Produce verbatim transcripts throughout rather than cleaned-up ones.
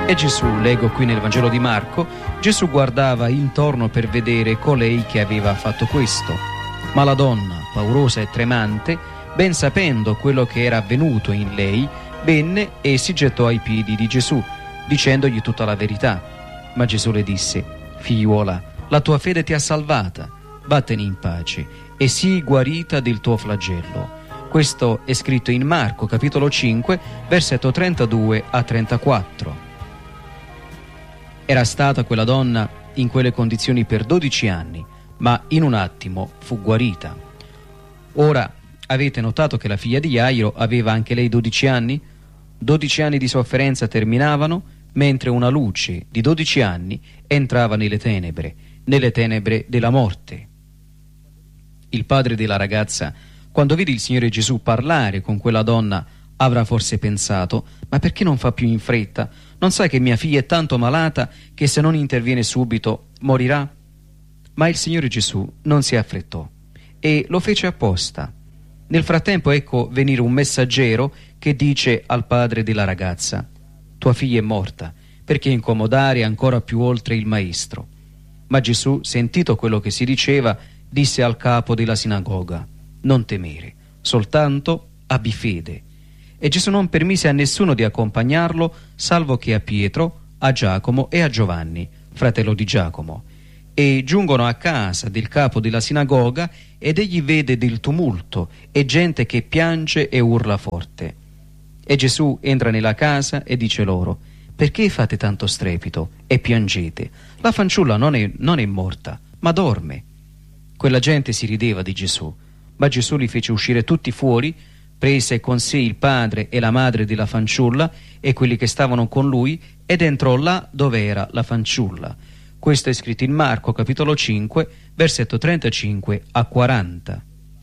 E Gesù, leggo qui nel Vangelo di Marco, Gesù guardava intorno per vedere colei che aveva fatto questo. Ma la donna, paurosa e tremante, ben sapendo quello che era avvenuto in lei, venne e si gettò ai piedi di Gesù, dicendogli tutta la verità. Ma Gesù le disse: figliuola, la tua fede ti ha salvata, vattene in pace e sii guarita del tuo flagello. Questo è scritto in Marco, capitolo cinque, versetto trentadue a trentaquattro. Era stata quella donna in quelle condizioni per dodici anni, ma in un attimo fu guarita. Ora, avete notato che la figlia di Jairo aveva anche lei dodici anni? Dodici anni di sofferenza terminavano, mentre una luce di dodici anni entrava nelle tenebre, nelle tenebre della morte. Il padre della ragazza, quando vide il Signore Gesù parlare con quella donna, avrà forse pensato: ma perché non fa più in fretta? Non sai che mia figlia è tanto malata che se non interviene subito morirà? Ma il Signore Gesù non si affrettò e lo fece apposta. Nel frattempo ecco venire un messaggero che dice al padre della ragazza: tua figlia è morta, perché incomodare ancora più oltre il maestro? Ma Gesù, sentito quello che si diceva, disse al capo della sinagoga: non temere, soltanto abbi fede. E Gesù non permise a nessuno di accompagnarlo, salvo che a Pietro, a Giacomo e a Giovanni, fratello di Giacomo. E giungono a casa del capo della sinagoga ed egli vede del tumulto e gente che piange e urla forte. E Gesù entra nella casa e dice loro: perché fate tanto strepito e piangete? La fanciulla non è, non è morta, ma dorme. Quella gente si rideva di Gesù, ma Gesù li fece uscire tutti fuori, prese con sé il padre e la madre della fanciulla e quelli che stavano con lui ed entrò là dove era la fanciulla. Questo è scritto in Marco capitolo cinque, versetto trentacinque a quaranta.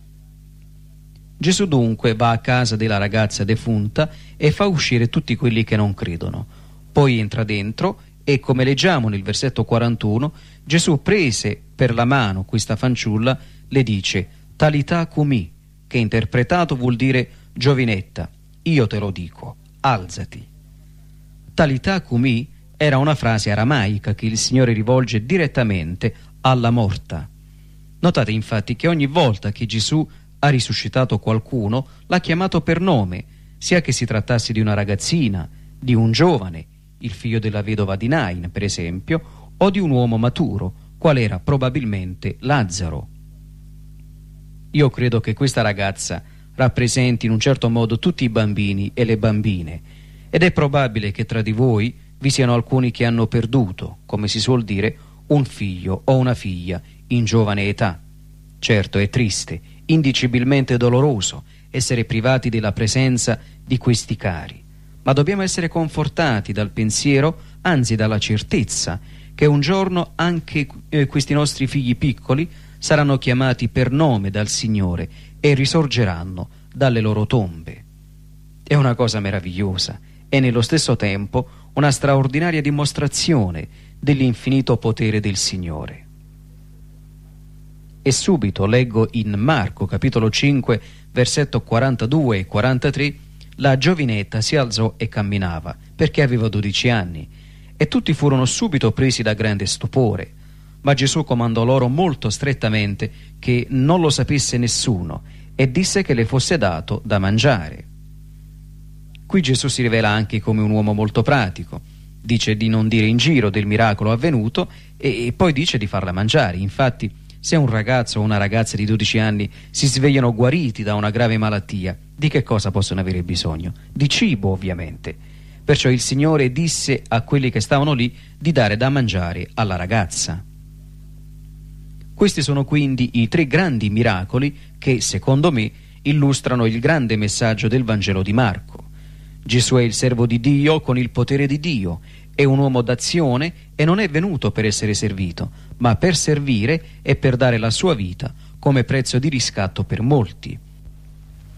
Gesù dunque va a casa della ragazza defunta e fa uscire tutti quelli che non credono. Poi entra dentro e, come leggiamo nel versetto quarantuno, Gesù prese per la mano questa fanciulla, le dice: Talità cumi, che interpretato vuol dire giovinetta, io te lo dico, alzati. Talità cumi era una frase aramaica che il Signore rivolge direttamente alla morta. Notate infatti che ogni volta che Gesù ha risuscitato qualcuno l'ha chiamato per nome, sia che si trattasse di una ragazzina, di un giovane, il figlio della vedova di Nain per esempio, o di un uomo maturo, qual era probabilmente Lazzaro. Io credo che questa ragazza rappresenti in un certo modo tutti i bambini e le bambine, ed è probabile che tra di voi vi siano alcuni che hanno perduto, come si suol dire, un figlio o una figlia in giovane età. Certo, è triste, indicibilmente doloroso essere privati della presenza di questi cari, ma dobbiamo essere confortati dal pensiero, anzi dalla certezza, che un giorno anche eh, questi nostri figli piccoli saranno chiamati per nome dal Signore e risorgeranno dalle loro tombe. È una cosa meravigliosa e nello stesso tempo una straordinaria dimostrazione dell'infinito potere del Signore. E subito leggo in Marco capitolo cinque versetto quarantadue e quarantatré: la giovinetta si alzò e camminava, perché aveva dodici anni, e tutti furono subito presi da grande stupore. Ma Gesù comandò loro molto strettamente che non lo sapesse nessuno e disse che le fosse dato da mangiare. Qui Gesù si rivela anche come un uomo molto pratico. Dice di non dire in giro del miracolo avvenuto e poi dice di farla mangiare. Infatti, se un ragazzo o una ragazza di dodici anni si svegliano guariti da una grave malattia, di che cosa possono avere bisogno? Di cibo, ovviamente. Perciò il Signore disse a quelli che stavano lì di dare da mangiare alla ragazza. Questi sono quindi i tre grandi miracoli che, secondo me, illustrano il grande messaggio del Vangelo di Marco. Gesù è il servo di Dio con il potere di Dio, è un uomo d'azione e non è venuto per essere servito, ma per servire e per dare la sua vita come prezzo di riscatto per molti.